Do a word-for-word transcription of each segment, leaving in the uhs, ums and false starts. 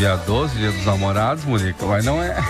dia doze, dia dos namorados, Murica, mas não é.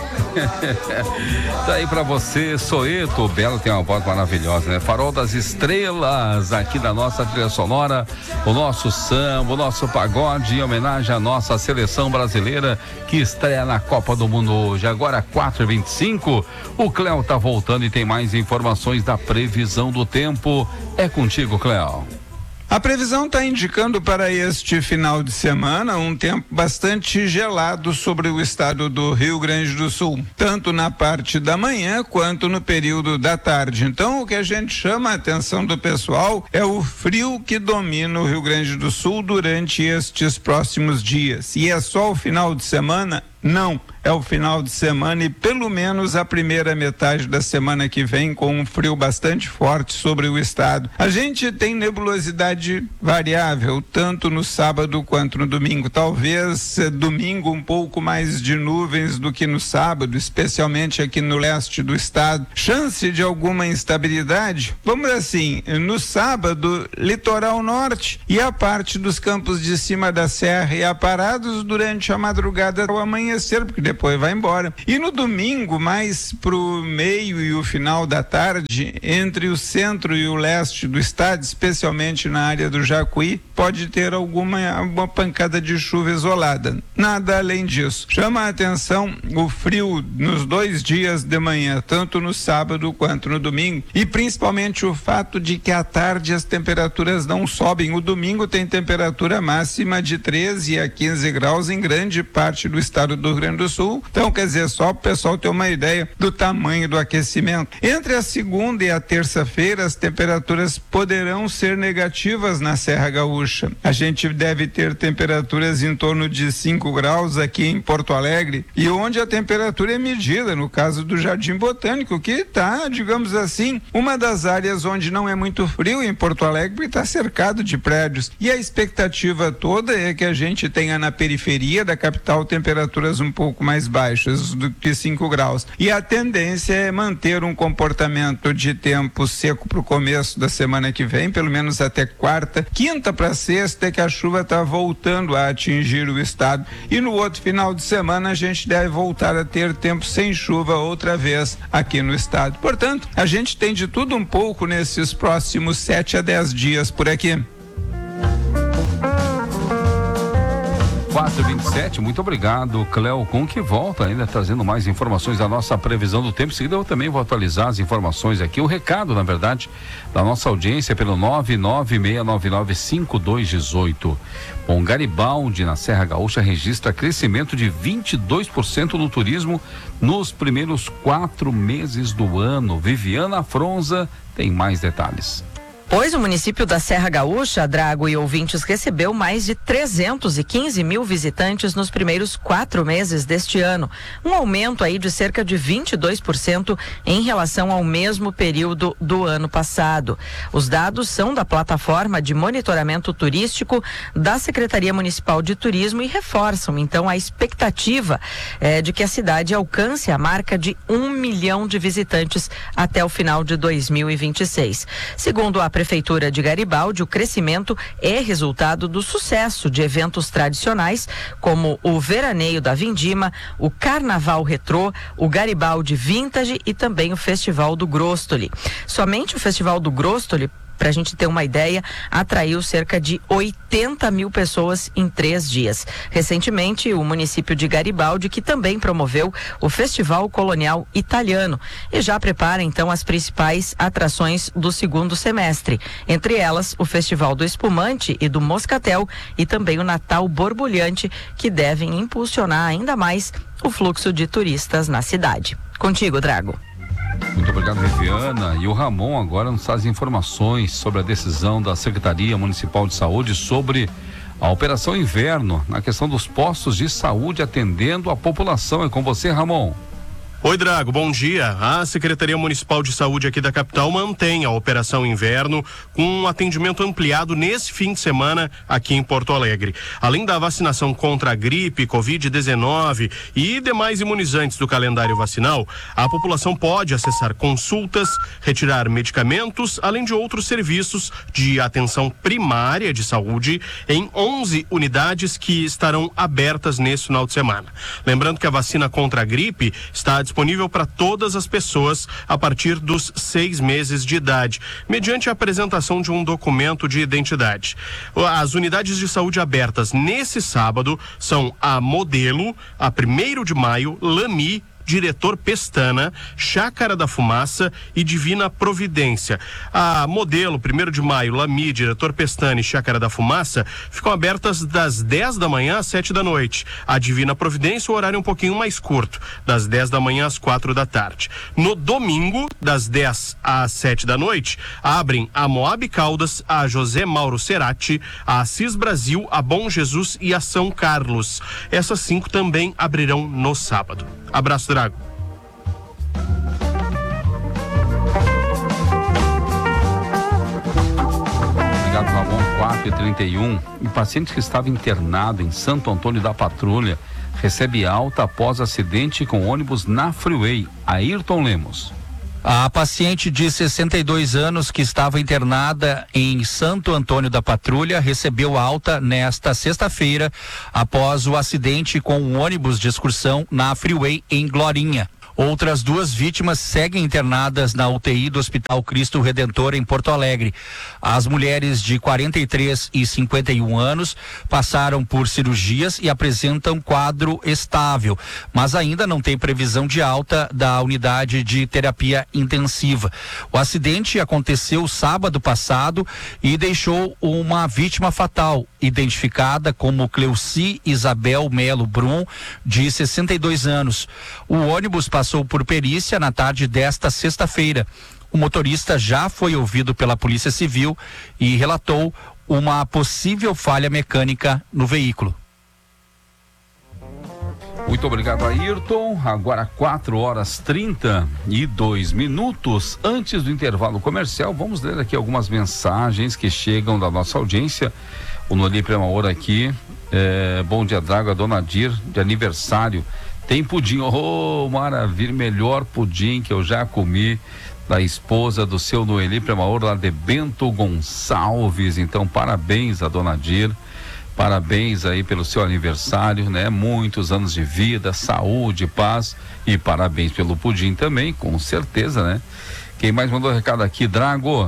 Tá aí pra você, Soeto, o Belo tem uma voz maravilhosa, né? Farol das Estrelas, aqui da nossa trilha sonora, o nosso samba, o nosso pagode, em homenagem à nossa seleção brasileira que estreia na Copa do Mundo hoje. Agora quatro e vinte e cinco, o Cléo tá voltando e tem mais informações da previsão do tempo. É contigo, Cléo. A previsão está indicando para este final de semana um tempo bastante gelado sobre o estado do Rio Grande do Sul, tanto na parte da manhã quanto no período da tarde. Então, o que a gente chama a atenção do pessoal é o frio que domina o Rio Grande do Sul durante estes próximos dias. E é só o final de semana? Não, é o final de semana e pelo menos a primeira metade da semana que vem com um frio bastante forte sobre o estado. A gente tem nebulosidade variável, tanto no sábado quanto no domingo. Talvez eh, domingo um pouco mais de nuvens do que no sábado, especialmente aqui no leste do estado. Chance de alguma instabilidade? Vamos assim, no sábado, litoral norte e a parte dos campos de cima da serra e aparados durante a madrugada ao amanhã, porque depois vai embora. E no domingo, mais pro meio e o final da tarde, entre o centro e o leste do estado, especialmente na área do Jacuí, pode ter alguma uma pancada de chuva isolada. Nada além disso. Chama a atenção o frio nos dois dias de manhã, tanto no sábado quanto no domingo, e principalmente o fato de que à tarde as temperaturas não sobem. O domingo tem temperatura máxima de treze a quinze graus em grande parte do estado do Rio Grande do Sul. Então, quer dizer, só para o pessoal ter uma ideia do tamanho do aquecimento. Entre a segunda e a terça-feira, as temperaturas poderão ser negativas na Serra Gaúcha. A gente deve ter temperaturas em torno de cinco graus aqui em Porto Alegre, e onde a temperatura é medida, no caso do Jardim Botânico, que está, digamos assim, uma das áreas onde não é muito frio em Porto Alegre, porque está cercado de prédios. E a expectativa toda é que a gente tenha na periferia da capital temperaturas um pouco mais baixas do que cinco graus. E a tendência é manter um comportamento de tempo seco para o começo da semana que vem, pelo menos até quarta. Quinta para sexta é que a chuva está voltando a atingir o estado. E no outro final de semana a gente deve voltar a ter tempo sem chuva outra vez aqui no estado. Portanto, a gente tem de tudo um pouco nesses próximos sete a dez dias por aqui. quatro e vinte e sete, muito obrigado, Cléo Com, que volta ainda trazendo mais informações da nossa previsão do tempo. Em seguida eu também vou atualizar as informações aqui, o recado, na verdade, da nossa audiência pelo nove nove seis nove nove cinco dois um oito. Bom, Garibaldi, na Serra Gaúcha, registra crescimento de vinte e dois por cento no turismo nos primeiros quatro meses do ano. Viviana Fronza tem mais detalhes. Pois o município da Serra Gaúcha, Drago e ouvintes, recebeu mais de trezentos e quinze mil visitantes nos primeiros quatro meses deste ano. Um aumento aí de cerca de vinte e dois por cento em relação ao mesmo período do ano passado. Os dados são da plataforma de monitoramento turístico da Secretaria Municipal de Turismo e reforçam, então, a expectativa eh, de que a cidade alcance a marca de um milhão de visitantes até o final de dois mil e vinte e seis. Segundo a Prefeitura de Garibaldi, o crescimento é resultado do sucesso de eventos tradicionais, como o Veraneio da Vindima, o Carnaval Retrô, o Garibaldi Vintage e também o Festival do Gróstoli. Somente o Festival do Gróstoli, para a gente ter uma ideia, atraiu cerca de oitenta mil pessoas em três dias. Recentemente, o município de Garibaldi, que também promoveu o Festival Colonial Italiano, e já prepara então as principais atrações do segundo semestre. Entre elas, o Festival do Espumante e do Moscatel e também o Natal Borbulhante, que devem impulsionar ainda mais o fluxo de turistas na cidade. Contigo, Drago. Muito obrigado, Viviana. E o Ramon agora nos traz informações sobre a decisão da Secretaria Municipal de Saúde sobre a Operação Inverno na questão dos postos de saúde atendendo a população. É com você, Ramon. Oi, Drago, bom dia. A Secretaria Municipal de Saúde aqui da capital mantém a Operação Inverno com um atendimento ampliado nesse fim de semana aqui em Porto Alegre. Além da vacinação contra a gripe, covid dezenove e demais imunizantes do calendário vacinal, a população pode acessar consultas, retirar medicamentos, além de outros serviços de atenção primária de saúde em onze unidades que estarão abertas nesse final de semana. Lembrando que a vacina contra a gripe está disponível para todas as pessoas a partir dos seis meses de idade, mediante a apresentação de um documento de identidade. As unidades de saúde abertas nesse sábado são a Modelo, a primeiro de maio, Lami, Diretor Pestana, Chácara da Fumaça e Divina Providência. A Modelo, primeiro de maio, Lami, Diretor Pestana e Chácara da Fumaça ficam abertas das dez da manhã às sete da noite. A Divina Providência, o horário é um pouquinho mais curto, das dez da manhã às quatro da tarde. No domingo, das dez às sete da noite, abrem a Moab Caldas, a José Mauro Cerati, a Assis Brasil, a Bom Jesus e a São Carlos. Essas cinco também abrirão no sábado. Abraço, Drago. Obrigado, Ramon. quatro e trinta e um. O paciente que estava internado em Santo Antônio da Patrulha recebe alta após acidente com ônibus na Freeway. Ayrton Lemos. A paciente de sessenta e dois anos que estava internada em Santo Antônio da Patrulha recebeu alta nesta sexta-feira após o acidente com um ônibus de excursão na Freeway em Glorinha. Outras duas vítimas seguem internadas na U T I do Hospital Cristo Redentor em Porto Alegre. As mulheres de quarenta e três e cinquenta e um anos passaram por cirurgias e apresentam quadro estável, mas ainda não tem previsão de alta da unidade de terapia intensiva. O acidente aconteceu sábado passado e deixou uma vítima fatal, identificada como Cleuci Isabel Melo Brum, de sessenta e dois anos. O ônibus passou por perícia na tarde desta sexta-feira. O motorista já foi ouvido pela Polícia Civil e relatou uma possível falha mecânica no veículo. Muito obrigado, Ayrton. Agora quatro horas trinta e dois minutos. Antes do intervalo comercial, vamos ler aqui algumas mensagens que chegam da nossa audiência. O Noli Premaor aqui. É, bom dia, Drago, a dona Dir, de aniversário. Tem pudim, oh, maravilha, melhor pudim que eu já comi, da esposa do seu Noeli Premaor, lá de Bento Gonçalves. Então, parabéns a dona Dir, parabéns aí pelo seu aniversário, né? Muitos anos de vida, saúde, paz, e parabéns pelo pudim também, com certeza, né? Quem mais mandou recado aqui? Drago,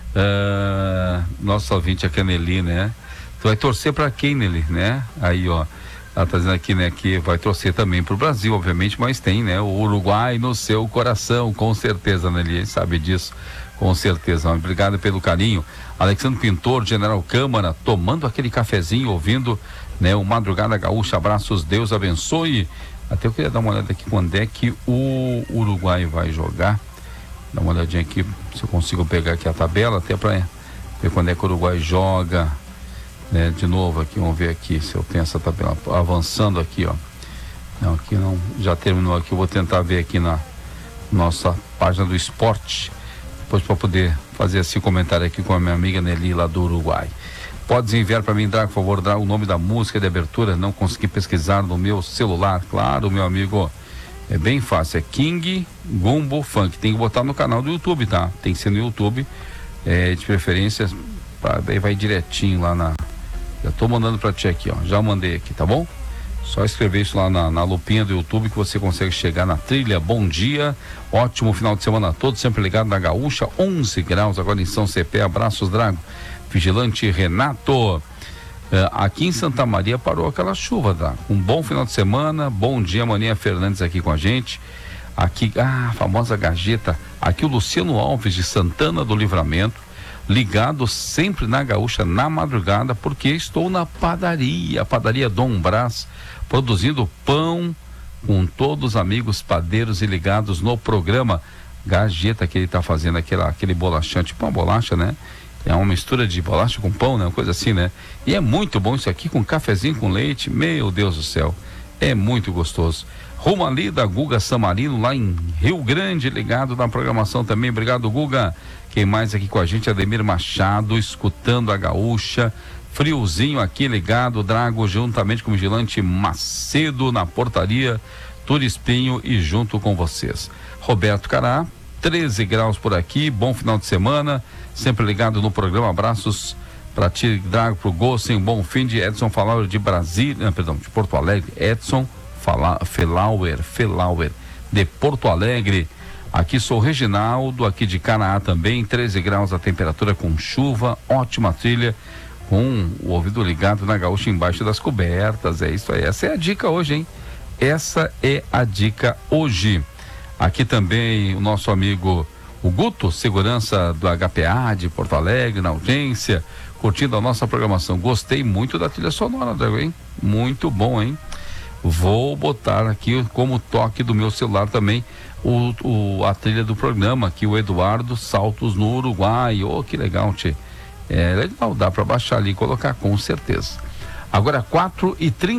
uh, nosso ouvinte, a Caneli, né? Tu vai torcer pra quem, Nelly, né? Aí, ó, ela tá dizendo aqui, né, que vai torcer também pro Brasil, obviamente, mas tem, né, o Uruguai no seu coração, com certeza, né, ele sabe disso, com certeza. Obrigado pelo carinho. Alexandre Pintor, General Câmara, tomando aquele cafezinho, ouvindo, né, o Madrugada Gaúcha. Abraços, Deus abençoe. Até eu queria dar uma olhada aqui quando é que o Uruguai vai jogar. Dá uma olhadinha aqui, se eu consigo pegar aqui a tabela, até para ver quando é que o Uruguai joga. Né, de novo aqui, vamos ver aqui se eu tenho essa tabela avançando aqui, ó. Não, aqui não, já terminou aqui, eu vou tentar ver aqui na nossa página do esporte, depois para poder fazer esse comentário aqui com a minha amiga Nelly lá do Uruguai. Pode enviar para mim, Drago, por favor, Drago, o nome da música de abertura, não consegui pesquisar no meu celular, claro, meu amigo, é bem fácil, é King Gumbo Funk, tem que botar no canal do YouTube, tá? Tem que ser no YouTube, é, de preferência, pra, daí vai direitinho lá na... Já tô mandando pra ti aqui, ó. Já mandei aqui, tá bom? Só escrever isso lá na, na lupinha do YouTube que você consegue chegar na trilha. Bom dia, ótimo final de semana a todos, sempre ligado na Gaúcha, onze graus agora em São Cepé. Abraços, Drago. Vigilante Renato. Uh, aqui em Santa Maria parou aquela chuva, Drago. Um bom final de semana, bom dia, Maninha Fernandes aqui com a gente. Aqui, ah, a famosa Gajeta. Aqui o Luciano Alves de Santana do Livramento. Ligado sempre na Gaúcha na madrugada, porque estou na padaria, a padaria Dom Brás, produzindo pão com todos os amigos padeiros e ligados no programa. Gajeta, que ele está fazendo aquele, aquele bolachão, tipo uma bolacha, né? É uma mistura de bolacha com pão, né? Uma coisa assim, né? E é muito bom isso aqui, com cafezinho com leite, meu Deus do céu. É muito gostoso. Rumo ali da Guga Samarino, lá em Rio Grande, ligado na programação também. Obrigado, Guga. Quem mais aqui com a gente? Ademir Machado, escutando a Gaúcha. Friozinho aqui ligado, Drago, juntamente com o vigilante Macedo na portaria, Túlio Espinho e junto com vocês. Roberto Cará, treze graus por aqui, bom final de semana, sempre ligado no programa. Abraços para ti, Drago, pro Gossen, um bom fim de Edson Falauer de Brasília, não, perdão, de Porto Alegre, Edson Felauer, Felauer, de Porto Alegre. Aqui sou o Reginaldo, aqui de Canaã também, treze graus a temperatura com chuva, ótima trilha, com o ouvido ligado na Gaúcha embaixo das cobertas. É isso aí, essa é a dica hoje, hein? Essa é a dica hoje. Aqui também o nosso amigo o Guto, segurança do H P A de Porto Alegre, na audiência, curtindo a nossa programação. Gostei muito da trilha sonora, Drago, hein? Muito bom, hein? Vou botar aqui como toque do meu celular também o, o, a trilha do programa aqui, o Eduardo Saltos no Uruguai. Oh, que legal, tchê. É legal, dá para baixar ali e colocar com certeza. Agora quatro e trinta